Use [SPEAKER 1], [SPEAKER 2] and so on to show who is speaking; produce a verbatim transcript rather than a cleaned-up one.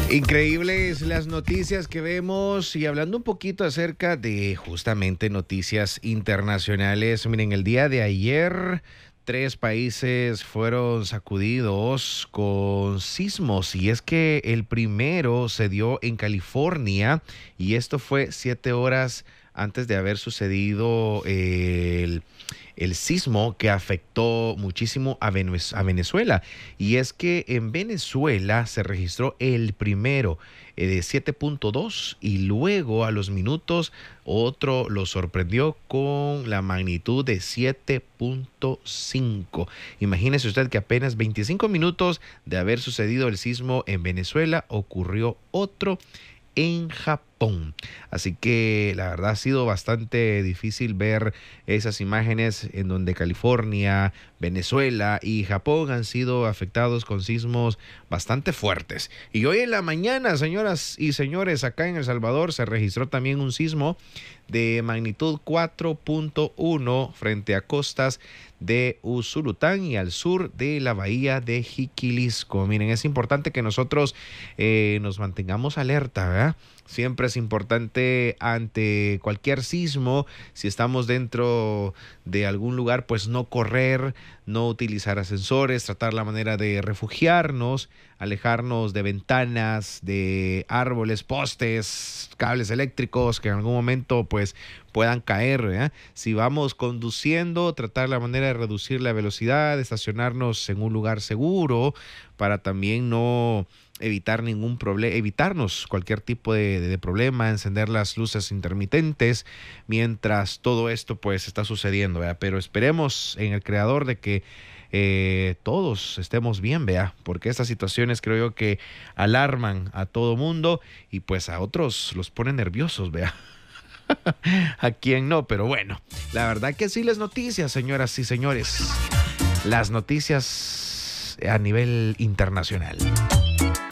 [SPEAKER 1] Increíbles las noticias que vemos y hablando un poquito acerca de justamente noticias internacionales. Miren, el día de ayer tres países fueron sacudidos con sismos y es que el primero se dio en California y esto fue siete horas antes de haber sucedido el... el sismo que afectó muchísimo a Venezuela. Y es que en Venezuela se registró el primero eh, de siete punto dos y luego a los minutos otro lo sorprendió con la magnitud de siete punto cinco. Imagínese usted que apenas veinticinco minutos de haber sucedido el sismo en Venezuela ocurrió otro en Japón. Así que la verdad ha sido bastante difícil ver esas imágenes en donde California, Venezuela y Japón han sido afectados con sismos bastante fuertes. Y hoy en la mañana, señoras y señores, acá en El Salvador se registró también un sismo de magnitud cuatro punto uno frente a costas de Usulután y al sur de la bahía de Jiquilisco. Miren, es importante que nosotros eh, nos mantengamos alerta, ¿verdad? Siempre es importante ante cualquier sismo, si estamos dentro de algún lugar, pues no correr, no utilizar ascensores, tratar la manera de refugiarnos, alejarnos de ventanas, de árboles, postes, cables eléctricos que en algún momento pues puedan caer, ¿eh? Si vamos conduciendo, tratar la manera de reducir la velocidad, estacionarnos en un lugar seguro para también no evitar ningún problema, evitarnos cualquier tipo de, de, de problema, encender las luces intermitentes mientras todo esto pues está sucediendo, ¿verdad? Pero esperemos en el Creador de que eh, todos estemos bien, vea, porque estas situaciones creo yo que alarman a todo mundo y pues a otros los ponen nerviosos, vea. A quien no, pero bueno, la verdad que sí, las noticias, señoras y señores, las noticias a nivel internacional.